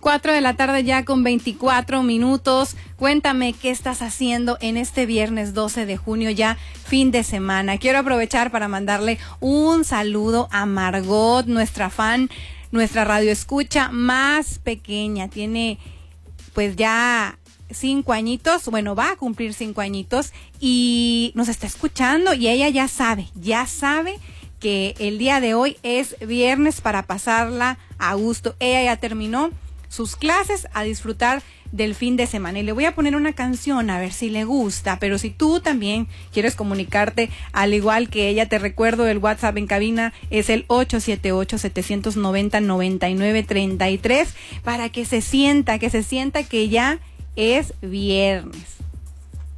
4 de la tarde ya con 24 minutos. Cuéntame qué estás haciendo en este viernes 12 de junio, ya fin de semana. Quiero aprovechar para mandarle un saludo a Margot, nuestra fan, nuestra radio escucha más pequeña. Tiene pues ya 5 añitos, bueno, va a cumplir 5 añitos y nos está escuchando y ella ya sabe que el día de hoy es viernes para pasarla a gusto. Ella ya terminó sus clases, a disfrutar del fin de semana. Y le voy a poner una canción a ver si le gusta, pero si tú también quieres comunicarte al igual que ella, te recuerdo el WhatsApp en cabina es el 878-790-9933 para que se sienta que ya es viernes.